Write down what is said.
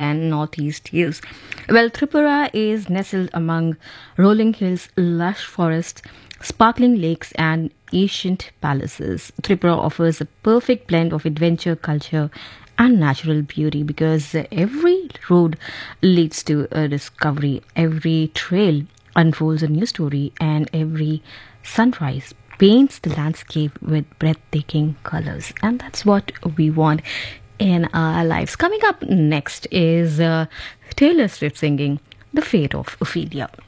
and northeast use. Well, Tripura is nestled among rolling hills, lush forests, sparkling lakes, and ancient palaces. Tripura offers a perfect blend of adventure, culture, and natural beauty because every road leads to a discovery, every trail unfolds a new story, and every sunrise paints the landscape with breathtaking colors. And that's what we want in our lives. Coming up next is Taylor Swift singing The Fate of Ophelia.